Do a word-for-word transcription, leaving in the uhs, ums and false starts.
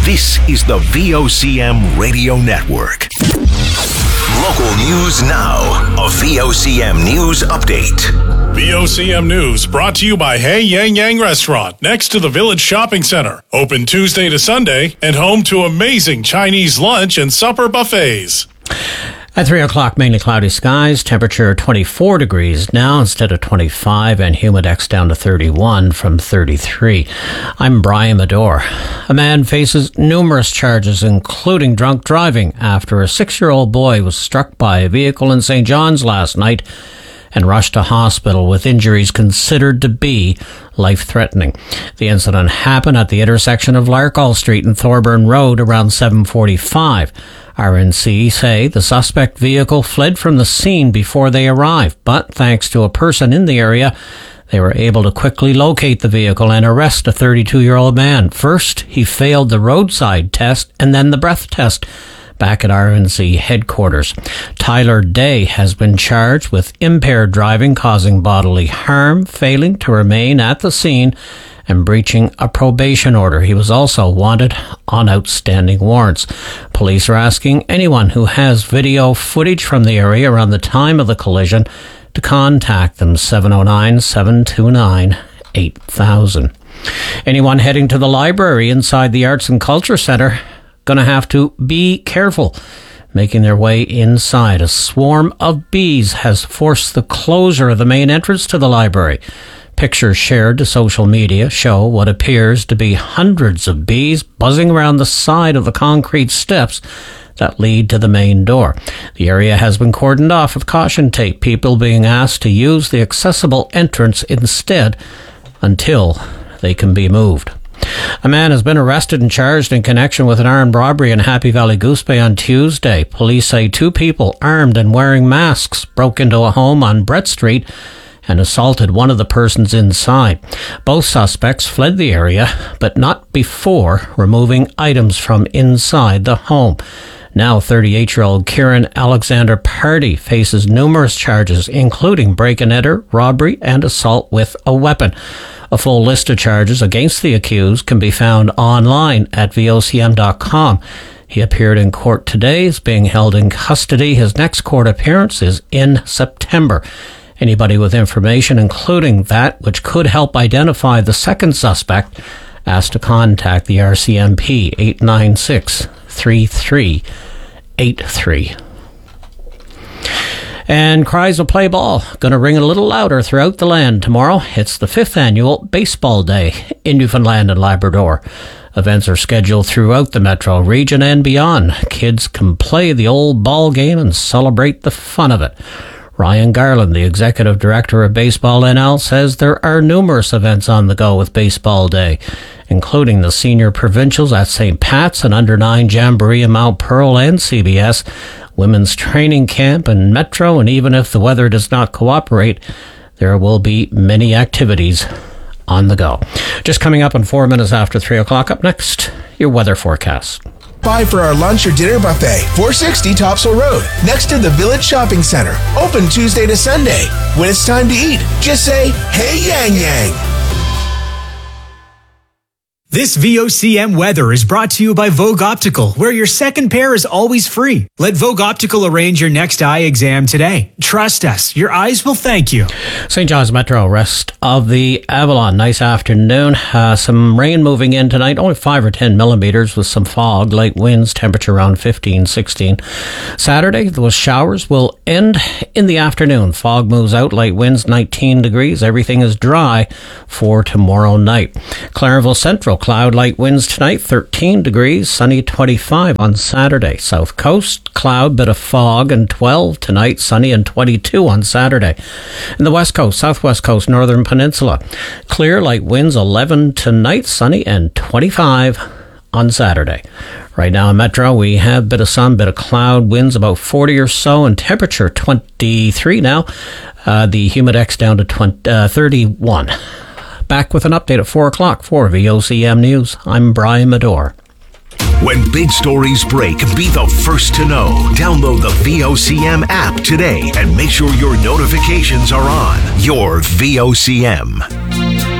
This is the V O C M Radio Network. Local news now. A V O C M News Update. V O C M News brought to you by Hey Yang Yang Restaurant next to the Village Shopping Center. Open Tuesday to Sunday and home to amazing Chinese lunch and supper buffets. At three o'clock, mainly cloudy skies, temperature twenty-four degrees now instead of twenty-five, and Humidex down to thirty-one from thirty-three. I'm Brian Medore. A man faces numerous charges, including drunk driving, after a six-year-old boy was struck by a vehicle in Saint John's last night and rushed to hospital with injuries considered to be life-threatening. The incident happened at the intersection of Larkall Street and Thorburn Road around seven forty-five. R N C say the suspect vehicle fled from the scene before they arrived, but thanks to a person in the area, they were able to quickly locate the vehicle and arrest a thirty-two-year-old man. First, he failed the roadside test and then the breath test back at R N C headquarters. Tyler Day has been charged with impaired driving causing bodily harm, failing to remain at the scene, and breaching a probation order. He was also wanted on outstanding warrants. Police are asking anyone who has video footage from the area around the time of the collision to contact them, seven oh nine, seven two nine, eight thousand. Anyone heading to the library inside the Arts and Culture Centre going to have to be careful making their way inside. A swarm of bees has forced the closure of the main entrance to the library. Pictures shared to social media show what appears to be hundreds of bees buzzing around the side of the concrete steps that lead to the main door. The area has been cordoned off with caution tape, people being asked to use the accessible entrance instead until they can be moved. A man has been arrested and charged in connection with an armed robbery in Happy Valley Goose Bay on Tuesday. Police say two people armed and wearing masks broke into a home on Brett Street and assaulted one of the persons inside. Both suspects fled the area, but not before removing items from inside the home. Now thirty-eight-year-old Kieran Alexander Party faces numerous charges, including break-and-enter, robbery, and assault with a weapon. A full list of charges against the accused can be found online at V O C M dot com. He appeared in court today, is being held in custody. His next court appearance is in September. Anybody with information, including that which could help identify the second suspect, asked to contact the R C M P, eight nine six, three three eight three. And cries of play ball going to ring a little louder throughout the land tomorrow. It's the fifth annual Baseball Day in Newfoundland and Labrador. Events are scheduled throughout the metro region and beyond. Kids can play the old ball game and celebrate the fun of it. Ryan Garland, the Executive Director of Baseball N L, says there are numerous events on the go with Baseball Day, including the Senior Provincials at Saint Pat's, and Under nine Jamboree in Mount Pearl and C B S, Women's Training Camp in Metro, and even if the weather does not cooperate, there will be many activities on the go. Just coming up in four minutes after three o'clock. Up next, your weather forecast. Buy for our lunch or dinner buffet, four sixty Topsail Road, next to the Village Shopping Center. Open Tuesday to Sunday. When it's time to eat, just say, Hey Yang Yang. This V O C M weather is brought to you by Vogue Optical, where your second pair is always free. Let Vogue Optical arrange your next eye exam today. Trust us, your eyes will thank you. Saint John's Metro, rest of the Avalon. Nice afternoon. Uh, some rain moving in tonight, only five or ten millimeters with some fog, light winds, temperature around fifteen, sixteen. Saturday, those showers will end in the afternoon. Fog moves out, light winds, nineteen degrees. Everything is dry for tomorrow night. Clarenville Central, cloud, light winds tonight, thirteen degrees, sunny, twenty-five on Saturday. South Coast, cloud, bit of fog, and twelve tonight, sunny, and twenty-two on Saturday. In the West Coast, Southwest Coast, Northern Peninsula, clear, light winds, eleven tonight, sunny, and twenty-five on Saturday. Right now in Metro, we have a bit of sun, bit of cloud, winds about forty or so, and temperature twenty-three now. Uh, the Humidex down to twenty, uh, thirty-one. Back with an update at four o'clock for V O C M News. I'm Brian Medore. When big stories break, be the first to know. Download the V O C M app today and make sure your notifications are on. Your V O C M.